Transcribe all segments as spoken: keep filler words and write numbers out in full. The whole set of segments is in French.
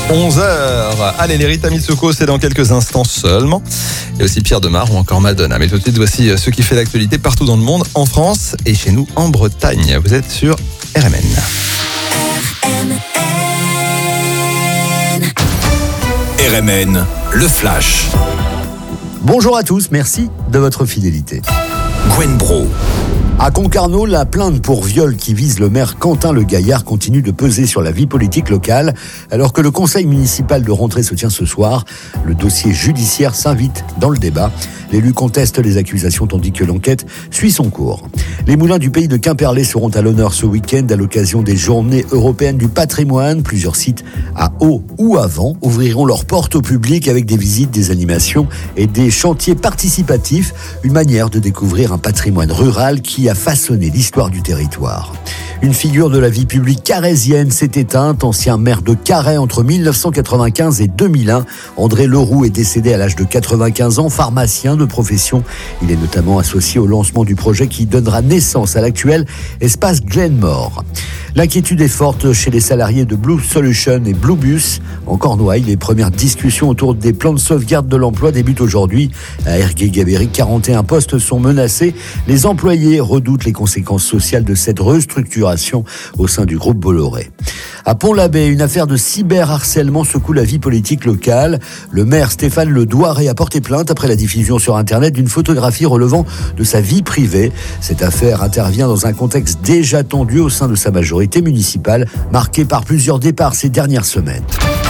onze heures. Allez, les Rita Mitsouko, c'est dans quelques instants seulement. Il y a aussi Pierre Demar ou encore Madonna. Mais tout de suite, voici ce qui fait l'actualité partout dans le monde, en France et chez nous en Bretagne. Vous êtes sur R M N. R M N, le flash. Bonjour à tous, merci de votre fidélité. Gwen Bro. À Concarneau, la plainte pour viol qui vise le maire Quentin Le Gaillard continue de peser sur la vie politique locale. Alors que le conseil municipal de rentrée se tient ce soir, le dossier judiciaire s'invite dans le débat. L'élu conteste les accusations tandis que l'enquête suit son cours. Les moulins du pays de Quimperlé seront à l'honneur ce week-end à l'occasion des Journées européennes du patrimoine. Plusieurs sites à Haut ou à Vent ouvriront leurs portes au public avec des visites, des animations et des chantiers participatifs. Une manière de découvrir un patrimoine rural qui a façonné l'histoire du territoire. Une figure de la vie publique carrésienne s'est éteinte, ancien maire de Carhaix entre mille neuf cent quatre-vingt-quinze et deux mille un. André Leroux est décédé à l'âge de quatre-vingt-quinze ans, pharmacien de profession. Il est notamment associé au lancement du projet qui donnera naissance à l'actuel espace Glenmore. L'inquiétude est forte chez les salariés de Blue Solution et Bluebus. En Cornouailles, les premières discussions autour des plans de sauvegarde de l'emploi débutent aujourd'hui. À Ergué-Gabéric, quarante et un postes sont menacés. Les employés redoutent les conséquences sociales de cette restructuration au sein du groupe Bolloré. À Pont-l'Abbé, une affaire de cyberharcèlement secoue la vie politique locale. Le maire Stéphane Le Douaré a porté plainte après la diffusion sur Internet d'une photographie relevant de sa vie privée. Cette affaire intervient dans un contexte déjà tendu au sein de sa majorité municipale, marqué par plusieurs départs ces dernières semaines.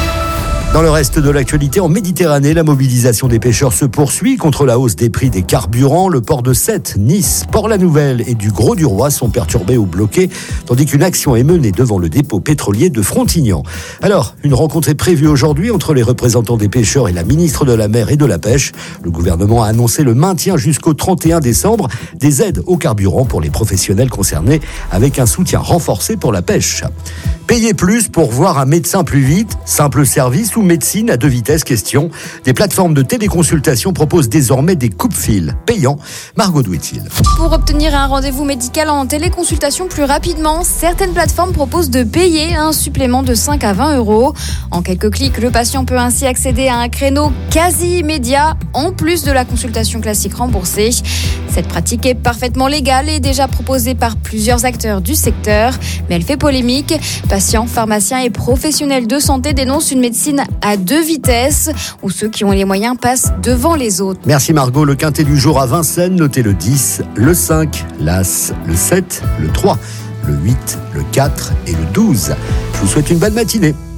Dans le reste de l'actualité, en Méditerranée, la mobilisation des pêcheurs se poursuit contre la hausse des prix des carburants. Le port de Sète, Nice, Port-la-Nouvelle et du Gros-du-Roi sont perturbés ou bloqués, tandis qu'une action est menée devant le dépôt pétrolier de Frontignan. Alors, une rencontre est prévue aujourd'hui entre les représentants des pêcheurs et la ministre de la Mer et de la Pêche. Le gouvernement a annoncé le maintien jusqu'au trente et un décembre des aides au carburant pour les professionnels concernés, avec un soutien renforcé pour la pêche. Payer plus pour voir un médecin plus vite, simple service ou médecine à deux vitesses, question. Des plateformes de téléconsultation proposent désormais des coupe-fils payants. Margot Douitil. Pour obtenir un rendez-vous médical en téléconsultation plus rapidement, certaines plateformes proposent de payer un supplément de cinq à vingt euros. En quelques clics, le patient peut ainsi accéder à un créneau quasi immédiat, en plus de la consultation classique remboursée. Cette pratique est parfaitement légale et déjà proposée par plusieurs acteurs du secteur, mais elle fait polémique. Patients, pharmaciens et professionnels de santé dénoncent une médecine à deux vitesses, où ceux qui ont les moyens passent devant les autres. Merci Margot. Le quintet du jour à Vincennes, notez le dix, le cinq, l'As, le sept, le trois, le huit, le quatre et le douze. Je vous souhaite une bonne matinée.